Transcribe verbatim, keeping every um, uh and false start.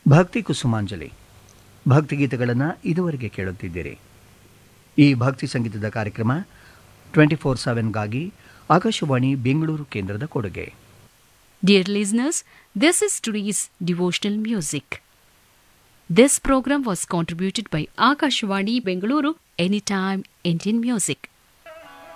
ಭಕ್ತಿ ಕುಸುಮಾಂಜಲಿ ಭಕ್ತಿಗೀತೆಗಳನ್ನು ಇದುವರೆಗೆ ಕೇಳುತ್ತಿದ್ದೀರಿ. ಈ ಭಕ್ತಿ ಸಂಗೀತದ ಕಾರ್ಯಕ್ರಮ ಟ್ವೆಂಟಿ ಫೋರ್ ಸೆವೆನ್ಗಾಗಿ ಆಕಾಶವಾಣಿ ಬೆಂಗಳೂರು ಕೇಂದ್ರದ ಕೊಡುಗೆ. Dear listeners, this is today's devotional music. This program was contributed by Akashvani Bengaluru Anytime Indian Music.